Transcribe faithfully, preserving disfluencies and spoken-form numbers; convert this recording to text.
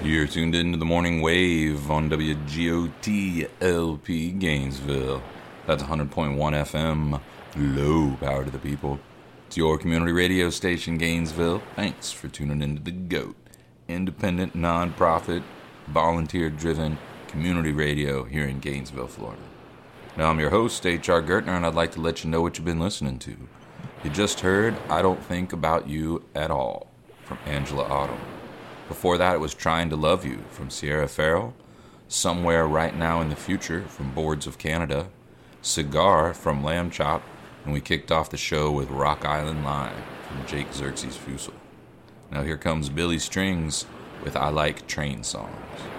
You're tuned into the morning wave on W G O T L P Gainesville. That's one hundred point one F M. Low power to the people. It's your community radio station, Gainesville. Thanks for tuning into the GOAT, independent, non-profit, volunteer-driven community radio here in Gainesville, Florida. Now, I'm your host, H R Gertner, and I'd like to let you know what you've been listening to. You just heard I Don't Think About You at All from Angela Autumn. Before that, it was Trying to Love You from Sierra Farrell, Somewhere Right Now in the Future from Boards of Canada, Cigar from Lamb Chop, and we kicked off the show with Rock Island Line from Jake Xerxes Fusel. Now here comes Billy Strings with I Like Train Songs.